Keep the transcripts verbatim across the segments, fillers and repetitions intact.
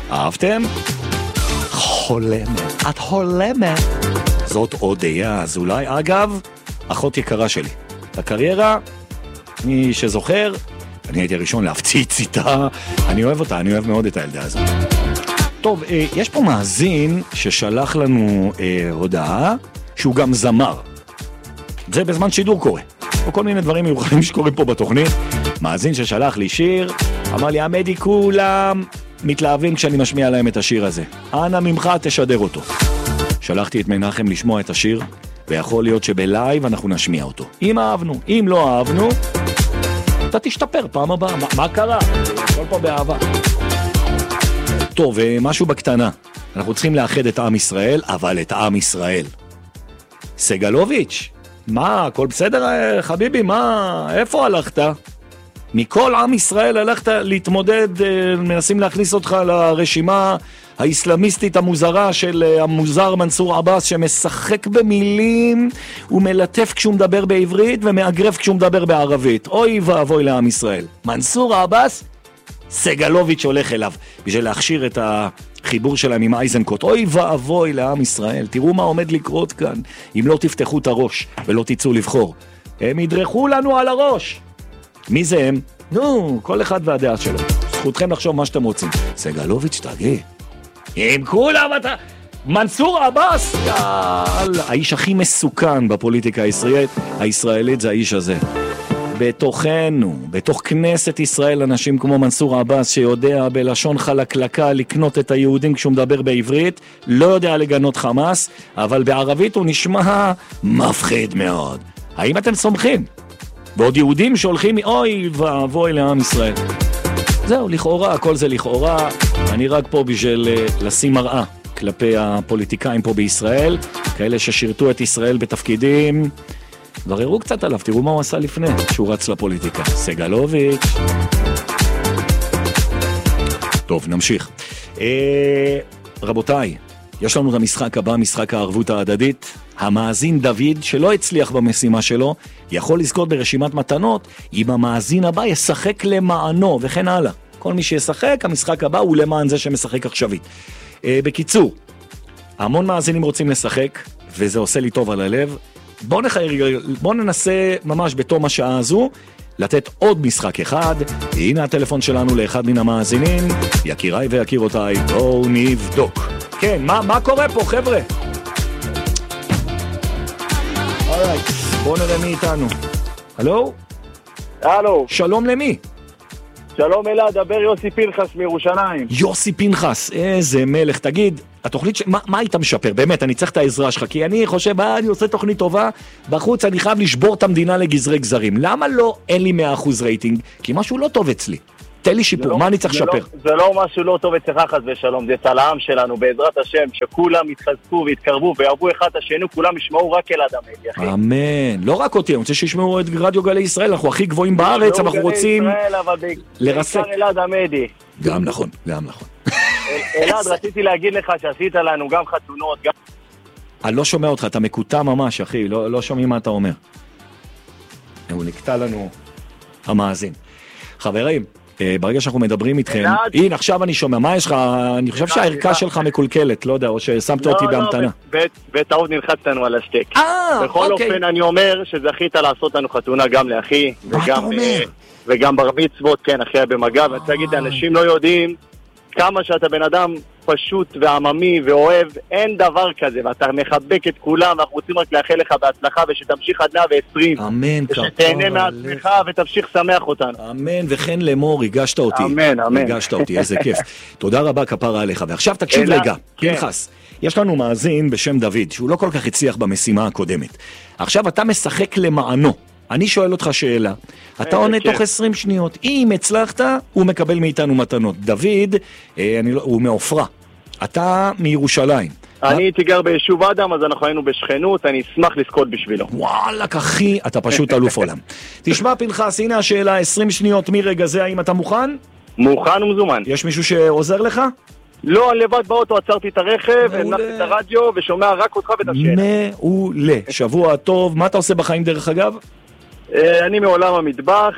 אהבתם? חולמת, את חולמת. זאת אודיה אזולאי, אגב, אחות יקרה שלי. הקריירה, מי שזוכר, אני הייתי הראשון להפציץ איתה, אני אוהב אותה, אני אוהב מאוד את הילדה הזאת. טוב, יש פה מאזין ששלח לנו אה, הודעה שהוא גם זמר. זה בזמן שידור קורה. או כל מיני דברים מיוחדים שקורים פה בתוכנית. מאזין ששלח לי שיר, אמר לי, עמדי, כולם מתלהבים כשאני משמיע להם את השיר הזה. אנא ממך תשדר אותו. שלחתי את מנחם לשמוע את השיר, ויכול להיות שבלייב אנחנו נשמיע אותו. אם אהבנו, אם לא אהבנו, אתה תשתפר פעם הבאה. מה, מה קרה? הכל פה באהבה. טוב, משהו בקטנה. אנחנו צריכים לאחד את עם ישראל, אבל את עם ישראל. סגלוביץ', מה, הכל בסדר, חביבי? מה, איפה הלכת? מכל עם ישראל הלכת להתמודד, מנסים להכניס אותך לרשימה האסלאמיסטית המוזרה של המוזר מנסור עבאס, שמשחק במילים ומלטף כשהוא מדבר בעברית ומאגרף כשהוא מדבר בערבית. אוי ואבוי לעם ישראל. מנסור עבאס, סגלוביץ' הולך אליו בשביל להכשיר את החיבור שלהם עם אייזנקוט. אוי ואבוי לעם ישראל. תראו מה עומד לקרות כאן אם לא תפתחו את הראש ולא תצאו לבחור. הם ידרכו לנו על הראש. מי זה הם? נו, כל אחד והדעה שלו. זכותכם לחשוב מה שאתם רוצים. סגלוביץ', תגיד, עם כולם אתה... מנסור עבאס, יאללה. האיש הכי מסוכן בפוליטיקה הישראלית, הישראלית זה האיש הזה. בתוכנו, בתוך כנסת ישראל, אנשים כמו מנסור עבאס, שיודע בלשון חלקלקה לקנות את היהודים כשהוא מדבר בעברית, לא יודע לגנות חמאס, אבל בערבית הוא נשמע מפחיד מאוד. האם אתם סומכים? ועוד יהודים שהולכים, אוי ואבוי לעם ישראל. זהו, לכאורה, הכל זה לכאורה. אני רק פה בשביל לשים מראה כלפי הפוליטיקאים פה בישראל, כאלה ששירתו את ישראל בתפקידים. דבררו קצת עליו, תראו מה הוא עשה לפני שהוא רץ לפוליטיקה. סגלוביץ'. טוב, נמשיך. אה, רבותיי, יש לנו את המשחק הבא, משחק הערבות ההדדית. המאזין דוד, שלא הצליח במשימה שלו, יכול לזכות ברשימת מתנות, אם המאזין הבא ישחק למענו, וכן הלאה. כל מי שישחק, המשחק הבא הוא למען זה שמשחק עכשווית. אה, בקיצור, המון מאזינים רוצים לשחק, וזה עושה לי טוב על הלב. בואו נחיר, בואו ננסה ממש בתום השעה הזו, לתת עוד משחק אחד. הנה הטלפון שלנו לאחד מן המאזינים. יקיריי ויקירותיי, בואו נבדוק. כן, מה, מה קורה פה, חבר'ה? אורייט, בואו נראה מי איתנו. הלו? הלו. שלום למי? שלום אלעד, דבר יוסי פנחס מירושלים. יוסי פנחס, איזה מלך. תגיד, התוכנית, ש... מה, מה היית משפר? באמת, אני צריך את העזרה שלך, כי אני חושב, מה, אני עושה תוכנית טובה, בחוץ אני חייב לשבור את המדינה לגזרי גזרים. למה לא אין לי מאה אחוז רייטינג? כי משהו לא טוב אצלי. תן לי שיפור, לא, מה אני צריך לשפר? לא, זה לא משהו לא טוב אצלך חס ושלום, זה אצל העם שלנו, בעזרת השם, שכולם יתחזקו ויתקרבו ויעבו אחד השני, כולם ישמעו רק אלעד עמדי, אחי. אמן. לא רק אותי, אני רוצה שישמעו את רדיו גלי ישראל, אנחנו הכי גבוהים בארץ, אנחנו רוצים לרסק. אלעד עמדי. גם נכון, גם נכון. אלעד, רציתי להגיד לך שעשית לנו גם חתונות, גם... אני לא שומע אותך, אתה מקוטע ממש, אחי, לא, לא שומעים מה אתה אומר. הוא נקטע לנו המאזין. חברים, ברגע שאנחנו מדברים איתכם, הנה עכשיו אני שומע, מה יש לך? אני חושב שהערכה שלך מקולקלת, לא יודע, או ששמת אותי בהמתנה. בטעות נלחצנו על השטק. בכל אופן אני אומר שזכית לעשות לנו חתונה גם לאחי, וגם בר מצוות, כן, אחי היה במגע, ואני רוצה להגיד, אנשים לא יודעים כמה שאתה בן אדם פשוט ועממי ואוהב, אין דבר כזה, ואתה מחבק את כולם, ואנחנו רוצים רק לאחל לך בהצלחה, ושתמשיך עד מאה ועשרים. אמן, ושתהנה מעצמך, ותמשיך שמח אותנו. אמן, וכן לאמור, הגשת אותי. אמן, אמן. הגשת אותי, איזה כיף. תודה רבה, כפרה עליך. ועכשיו תקשיב רגע, פנחס. יש לנו מאזין בשם דוד, שהוא לא כל כך הצליח במשימה הקודמת. עכשיו אתה משחק למענו. אני שואל אותך שאלה, אתה עונה תוך עשרים שניות, אם הצלחת, הוא מקבל מאיתנו מתנות. דוד, הוא מאופרה, אתה מירושלים. אני הייתי גר ביישוב אדם, אז אנחנו היינו בשכנות, אני אשמח לזכות בשבילו. וואלק אחי, אתה פשוט אלוף עולם. תשמע פנחס, הנה השאלה, עשרים שניות מרגע זה, האם אתה מוכן? מוכן ומזומן. יש מישהו שעוזר לך? לא, אני לבד באוטו, עצרתי את הרכב, הנחתי את הרדיו ושומע רק אותך ואת השאלה. מעולה, שבוע טוב. מה אתה עושה בחיים דרך אגב? אני מעולם המטבח,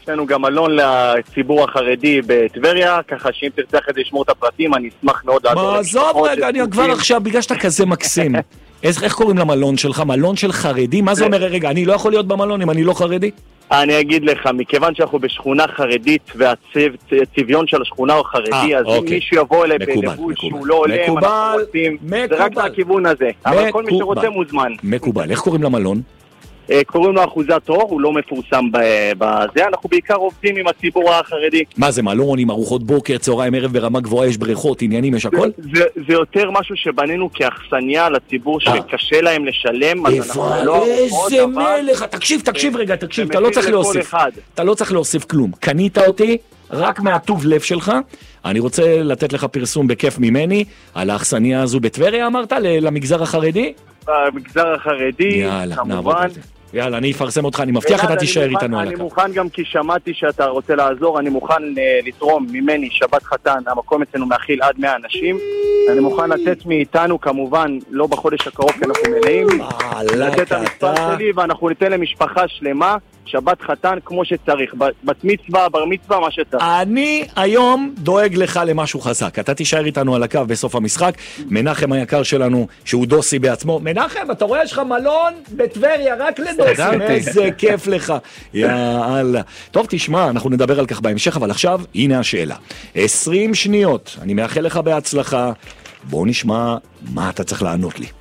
יש לנו גם מלון לציבור החרדי בטבריה, ככה שאם תרצה אחרי זה לשמור את הפרטים, אני אשמח מאוד לעזור. מה, עזוב רגע, אני כבר עכשיו, בגלל שאתה כזה מקסים. איך קוראים למלון שלך? מלון של חרדי? מה זה אומר? רגע, אני לא יכול להיות במלון אם אני לא חרדי? אני אגיד לך, מכיוון שאנחנו בשכונה חרדית והצביון של השכונה הוא חרדי, אז אם מישהו יבוא אליי בלבוש שהוא לא עולה, אנחנו רוצים, זה רק לכיוון הזה. אבל כל מי שרוצה מוזמן. מקובל. איך קוראים למלון? קוראים לו אחוזת אור, הוא לא מפורסם בזה, אנחנו בעיקר עובדים עם הציבור החרדי. מה זה, מלון עם ארוחות בוקר, צהריים, ערב ברמה גבוהה, יש בריכות, עניינים, יש הכל? זה, זה יותר משהו שבנינו כאכסניה לציבור שקשה להם לשלם, אז אנחנו לא... איזה מלך, תקשיב, תקשיב רגע, תקשיב, אתה לא צריך להוסיף, אתה לא צריך להוסיף כלום, קנית אותי רק מהטוב לב שלך, אני רוצה לתת לך פרסום בכיף ממני, על האכסניה הזו בטבריה אמרת, למגזר החרדי? במגזר החרדי, יאללה, נעבוד על זה. יאללה, אני אפרסם אותך, אני מבטיח אתה תישאר איתנו על הקו. אני מוכן גם כי שמעתי שאתה רוצה לעזור, אני מוכן לתרום ממני שבת חתן, המקום אצלנו מאכיל עד מאה אנשים, אני מוכן לתת מאיתנו כמובן, לא בחודש הקרוב כי אנחנו מלאים, לתת את המספר שלי ואנחנו ניתן למשפחה שלמה, שבת חתן כמו שצריך, בת מצווה, בר מצווה, מה שצריך. אני היום דואג לך למשהו חזק, אתה תישאר איתנו על הקו בסוף המשחק, מנחם היקר שלנו, שהוא דוסי בעצמו, מנחם, אתה רואה, יש לך מלון בטבריה, רק לדוסי, איזה כיף לך, יאללה. טוב, תשמע, אנחנו נדבר על כך בהמשך, אבל עכשיו, הנה השאלה. עשרים שניות, אני מאחל לך בהצלחה, בוא נשמע מה אתה צריך לענות לי.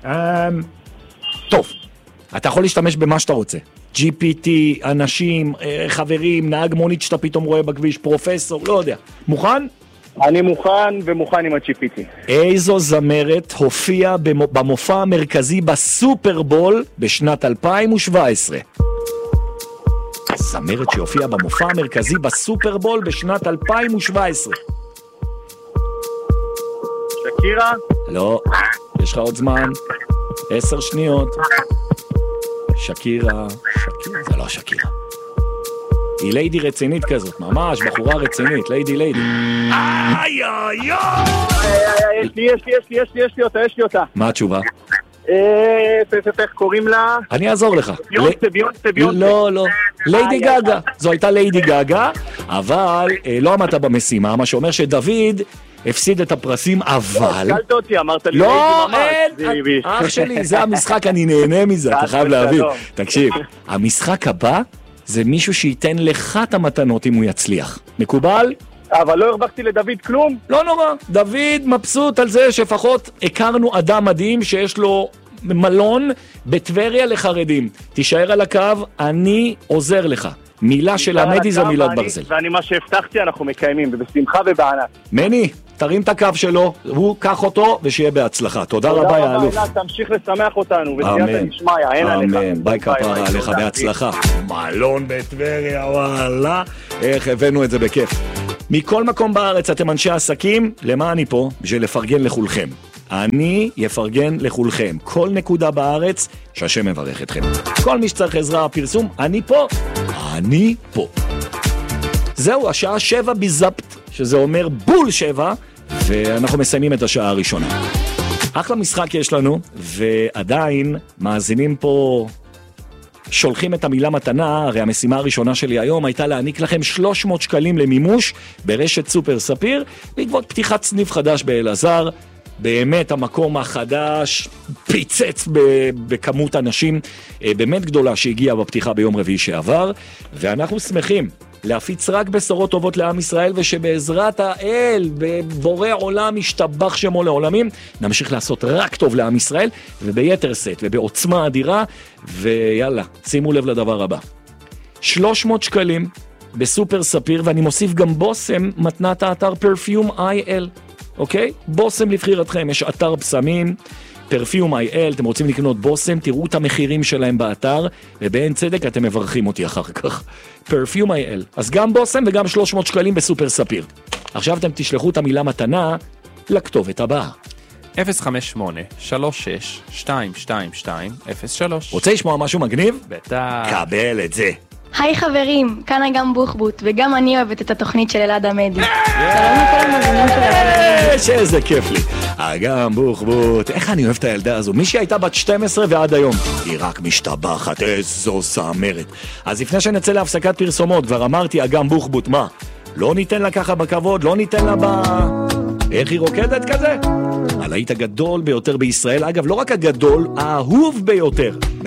טוב, אתה יכול להשתמש במה שאתה רוצה. ג'י פי טי, אנשים, חברים, נהג מונית שאתה פתאום רואה בכביש, פרופסור, לא יודע. מוכן? אני מוכן ומוכן עם ה-ג'י פי טי. איזו זמרת הופיעה במופע המרכזי בסופרבול בשנת אלפיים שבע עשרה? זמרת שהופיעה במופע המרכזי בסופרבול בשנת אלפיים שבע עשרה. שקירה? לא, יש לך עוד זמן. עשר שניות. שקירה, שקירה, זה לא שקירה. היא ליידי רצינית כזאת, ממש, בחורה רצינית, ליידי ליידי. איי איי איי! יש לי, יש לי, יש לי, יש לי, יש לי אותה, יש לי אותה. מה התשובה? אה, איך קוראים לה? אני אעזור לך. ביונסה, ביונסה, ביונסה. לא, לא. ליידי גגה. זו הייתה ליידי גגה, אבל לא עמדת במשימה, מה שאומר שדוד הפסיד את הפרסים, אבל... קלת אותי, אמרת לי... לא, אין, אח שלי, זה המשחק, אני נהנה מזה, אתה חייב להבין. תקשיב, המשחק הבא זה מישהו שייתן לך את המתנות אם הוא יצליח. מקובל? אבל לא הרווחתי לדוד כלום. לא נורא, דוד מבסוט על זה שפחות הכרנו אדם מדהים שיש לו מלון בטבריה לחרדים. תישאר על הקו, אני עוזר לך. מילה של המדי זה מילת ברזל. ואני מה שהבטחתי אנחנו מקיימים, ובשמחה ובענק. מני, תרים את הקו שלו, הוא קח אותו ושיהיה בהצלחה. תודה רבה, יא אלוף. תמשיך לשמח אותנו, וסייעתא דשמיא, אין עליך. אמן, ביי כפרה עליך, בהצלחה. מלון בטבריה, וואלה, איך הבאנו את זה בכיף. מכל מקום בארץ אתם אנשי עסקים, למה אני פה? בשביל לפרגן לכולכם. אני יפרגן לכולכם. כל נקודה בארץ שהשם מברך אתכם. כל מי שצריך עזרה פרסום, אני פה. אני פה. זהו, השעה שבע בזפט, שזה אומר בול שבע, ואנחנו מסיימים את השעה הראשונה. אחלה משחק יש לנו, ועדיין מאזינים פה... שולחים את המילה מתנה, הרי המשימה הראשונה שלי היום הייתה להעניק לכם שלוש מאות שקלים למימוש ברשת סופר ספיר, בעקבות פתיחת סניף חדש באלעזר. באמת המקום החדש פיצץ בכמות אנשים באמת גדולה שהגיעה בפתיחה ביום רביעי שעבר, ואנחנו שמחים להפיץ רק בשורות טובות לעם ישראל, ושבעזרת האל, בבורא עולם, ישתבח שמו לעולמים, נמשיך לעשות רק טוב לעם ישראל, וביתר סט ובעוצמה אדירה, ויאללה, שימו לב לדבר הבא. שלוש מאות שקלים בסופר ספיר, ואני מוסיף גם בוסם, מתנת האתר פרפיום איי אל. אוקיי? בוסם לבחירתכם, יש אתר פסמים, פרפיום איי אל, אתם רוצים לקנות בוסם, תראו את המחירים שלהם באתר, ובאין צדק אתם מברכים אותי אחר כך. פרפיום איי אל, אז גם בוסם וגם שלוש מאות שקלים בסופר ספיר. עכשיו אתם תשלחו את המילה מתנה לכתובת הבאה. אפס חמש שמונה שלוש שש שתיים שתיים שתיים אפס שלוש. רוצה לשמוע משהו מגניב? בטח. קבל את זה. היי חברים, כאן אגם בוחבוט, וגם אני אוהבת את התוכנית של אלעד עמדי. שלום לכל המאזינים של אלעד עמדי. שאיזה כיף לי. אגם בוחבוט, איך אני אוהב את הילדה הזו. מישהי הייתה בת שתים עשרה ועד היום היא רק משתבחת, איזו סאמרת. אז לפני שנצא להפסקת פרסומות, כבר אמרתי אגם בוחבוט, מה? לא ניתן לה ככה בכבוד, לא ניתן לה ב... איך היא רוקדת כזה? הלהיט הגדול ביותר בישראל, אגב לא רק הגדול, האהוב ביותר